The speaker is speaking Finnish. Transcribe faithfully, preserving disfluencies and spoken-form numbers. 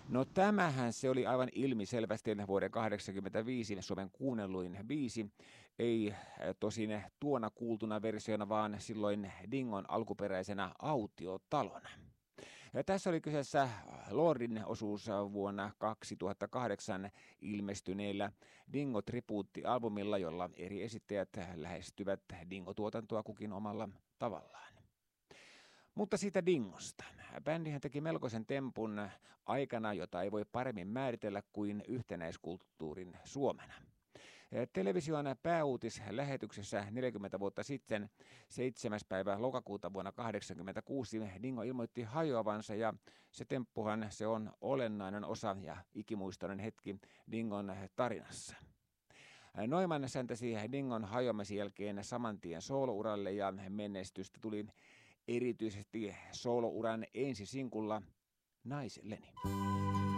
No tämähän se oli aivan ilmiselvästi vuoden kahdeksankymmentäviisi Suomen kuunnelluin biisi. Ei äh, tosin tuona kuultuna versiona, vaan silloin Dingon alkuperäisenä autiotalona. Ja tässä oli kyseessä Lordin osuus vuonna kaksituhattakahdeksan ilmestyneellä Dingo Tribuutti-albumilla, jolla eri esittäjät lähestyvät Dingo-tuotantoa kukin omalla tavallaan. Mutta siitä Dingosta. Bändihän teki melkoisen tempun aikana, jota ei voi paremmin määritellä kuin yhtenäiskulttuurin Suomena. Television pääuutislähetyksessä neljäkymmentä vuotta sitten, seitsemäs päivä lokakuuta vuonna tuhatyhdeksänsataakahdeksankymmentäkuusi, Dingo ilmoitti hajoavansa ja se temppuhan se on olennainen osa ja ikimuistoinen hetki Dingon tarinassa. Neumann säntäsi Dingon hajoamisen jälkeen saman tien soolouralle ja menestystä tuli erityisesti soolouran ensisinkulla Naiselleni.